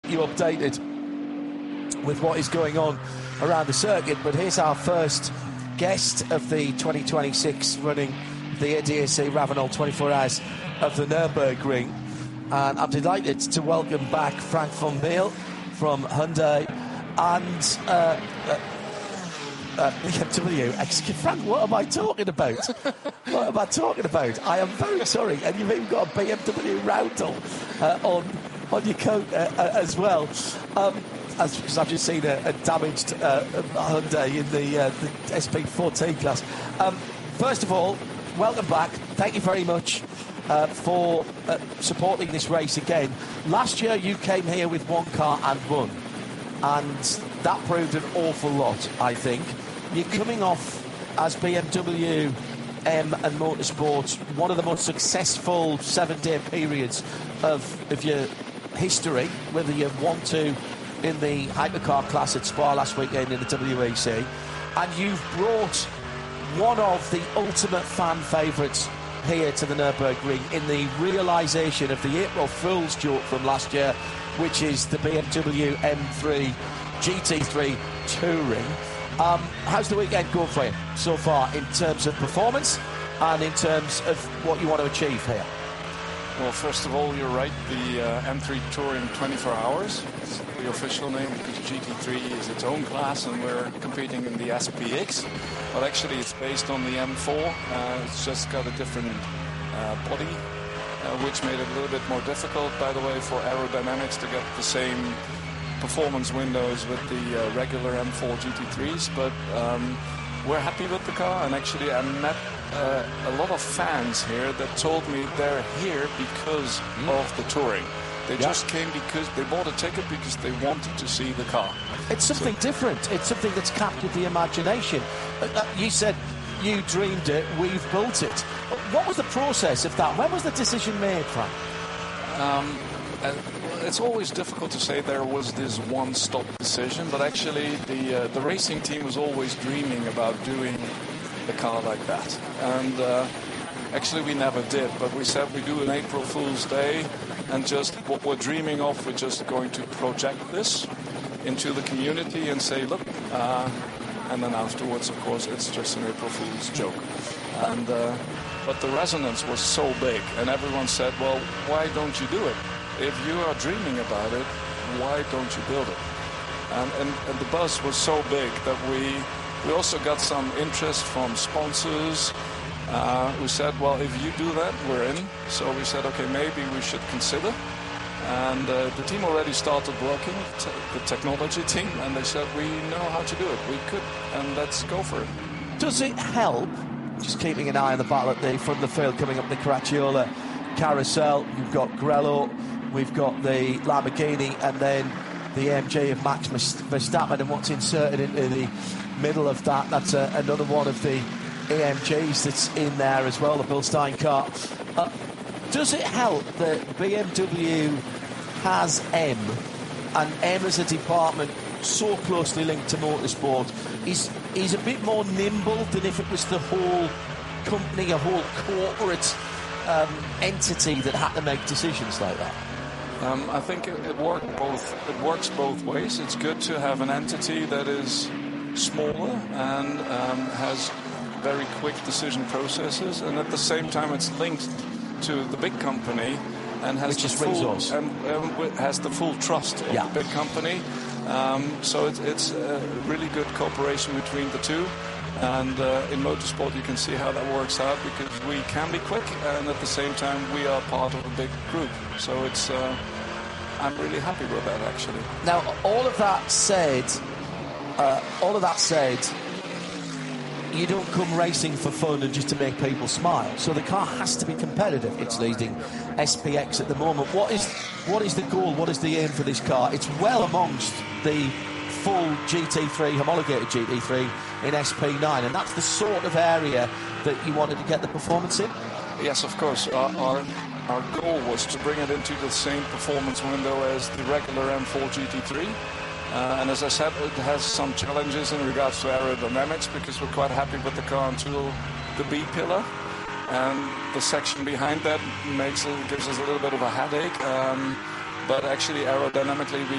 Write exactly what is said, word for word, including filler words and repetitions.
you updated with what is going on around the circuit. But here's our first guest of the twenty twenty-six running the A D A C Ravenel twenty-four Hours of the Nürburgring. And I'm delighted to welcome back Frank van Meel from Hyundai and uh, uh, uh, B M W. Excuse Frank, what am I talking about? What am I talking about? I am very sorry. And you've even got a B M W Roundel uh, on, on your coat uh, uh, as well. Um, as, because I've just seen a, a damaged uh, Hyundai in the, uh, the S P fourteen class. Um, first of all, welcome back. Thank you very much uh, for uh, supporting this race again. Last year you came here with one car and won, and that proved an awful lot, I think. You're coming off as B M W M and Motorsport, one of the most successful seven-day periods of, of your history, whether you want to in the hypercar class at Spa last weekend in the W E C, and you've brought one of the ultimate fan favourites here to the Nürburgring in the realisation of the April Fool's joke from last year, which is the B M W M three G T three Touring. Um, how's the weekend going for you so far in terms of performance and in terms of what you want to achieve here? Well, first of all, you're right. The uh, M three Touring twenty-four hours is the official name, because G T three is its own class and we're competing in the S P X. But actually, it's based on the M four. Uh, it's just got a different uh, body, uh, which made it a little bit more difficult, by the way, for aerodynamics to get the same performance windows with the uh, regular M four G T threes. But um, we're happy with the car, and actually I met uh, a lot of fans here that told me they're here because mm. of the Touring. They yep. just came because they bought a ticket because they wanted to see the car. It's something so. different. It's something that's captured the imagination. Uh, uh, you said you dreamed it, we've built it. What was the process of that? When was the decision made, Frank? Um, uh, it's always difficult to say there was this one-stop decision, but actually the uh, the racing team was always dreaming about doing a car like that. And uh, actually we never did, but we said we do an April Fool's Day, and just what we're dreaming of, we're just going to project this into the community and say, look, uh, and then afterwards, of course, it's just an April Fool's joke. And uh, but the resonance was so big, and everyone said, well, why don't you do it? If you are dreaming about it, why don't you build it? And, and, and the buzz was so big that we we also got some interest from sponsors uh, who said, well, if you do that, we're in. So we said, okay, maybe we should consider. And uh, the team already started working, t- the technology team, and they said, we know how to do it. We could, and let's go for it. Does it help, just keeping an eye on the battle at the front of the field coming up the Caracciola carousel? You've got Grello, we've got the Lamborghini, and then the A M G of Max Verstappen, and what's inserted into the middle of that, that's uh, another one of the A M Gs that's in there as well, the Bilstein car. Uh, does it help that B M W has M, and M as a department so closely linked to motorsport is is a bit more nimble than if it was the whole company, a whole corporate um, entity that had to make decisions like that? Um, I think it, it worked both. It works both ways. It's good to have an entity that is smaller and um, has very quick decision processes, and at the same time, it's linked to the big company and has Which the is full and, um, has the full trust of yeah. the big company. Um, so it, it's a really good cooperation between the two. And uh, in motorsport, you can see how that works out, because we can be quick, and at the same time, we are part of a big group. So it's uh, I'm really happy with that, actually. Now, all of that said, uh, all of that said, you don't come racing for fun and just to make people smile. So the car has to be competitive. It's leading S P X at the moment. What is what is the goal? What is the aim for this car? It's well amongst the full G T three, homologated G T three in S P nine, and that's the sort of area that you wanted to get the performance in? Yes, of course. Our, our, our goal was to bring it into the same performance window as the regular M four G T three. Uh, and as I said, it has some challenges in regards to aerodynamics, because we're quite happy with the car until the B pillar. And the section behind that makes it, gives us a little bit of a headache. Um, but actually, aerodynamically, we